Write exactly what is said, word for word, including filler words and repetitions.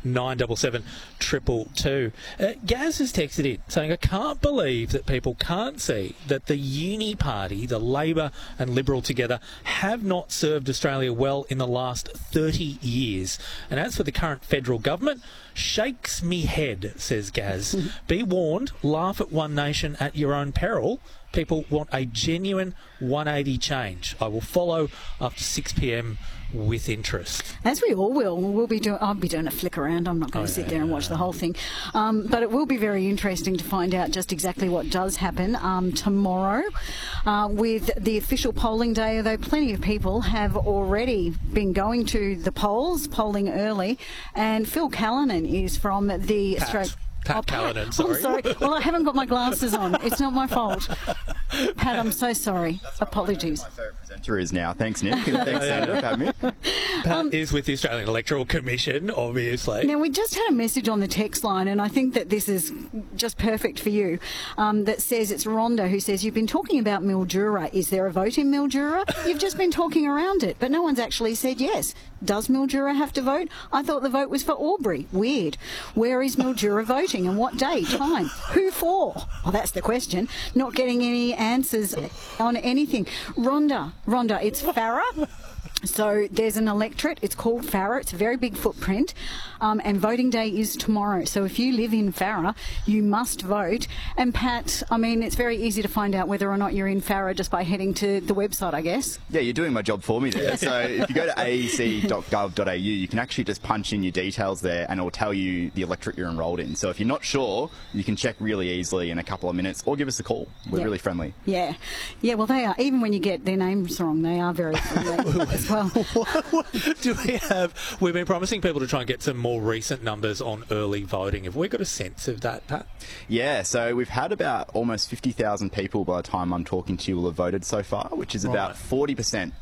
nine seven seven, triple two. Uh, Gaz has texted in saying, I can't believe that people can't see that the Uni Party, the Labor and Liberal together, have not served Australia well in the last thirty years. And as for the current federal government, shakes me head, says Gaz. Be warned, laugh at One Nation at your own peril. People want a genuine one eighty change. I will follow after six p m with interest. As we all will. We'll be doing, I'll be doing a flick around. I'm not going to oh, sit yeah, there and watch the whole thing. Um, but it will be very interesting to find out just exactly what does happen um, tomorrow uh, with the official polling day, although plenty of people have already been going to the polls, polling early. And Phil Callanan is from the Australia. Pat oh, Callanan, sorry. I'm sorry. Well, I haven't got my glasses on. It's not my fault. Pat, I'm so sorry. Apologies. My favourite presenter is now. Thanks, Nick. Thanks, Sandra, for having me. Pat Um, is with the Australian Electoral Commission, obviously. Now, we just had a message on the text line, and I think that this is just perfect for you, um, that says, it's Rhonda who says, you've been talking about Mildura. Is there a vote in Mildura? You've just been talking around it, but no one's actually said yes. Does Mildura have to vote? I thought the vote was for Albury. Weird. Where is Mildura voting and what day, time? Who for? Well, that's the question. Not getting any answers on anything. Rhonda, Rhonda, it's Farah. So there's an electorate. It's called Farah. It's a very big footprint. Um, and voting day is tomorrow. So if you live in Farah, you must vote. And Pat, I mean, it's very easy to find out whether or not you're in Farah just by heading to the website, I guess. Yeah, you're doing my job for me there. So if you go to a e c dot gov dot a u, you can actually just punch in your details there and it will tell you the electorate you're enrolled in. So if you're not sure, you can check really easily in a couple of minutes or give us a call. We're yeah. really friendly. Yeah. Yeah, well, they are. Even when you get their names wrong, they are very friendly as well. Do we have... We've been promising people to try and get some more recent numbers on early voting. Have we got a sense of that, Pat? Yeah, so we've had about almost fifty thousand people by the time I'm talking to you will have voted so far, which is Right. about forty percent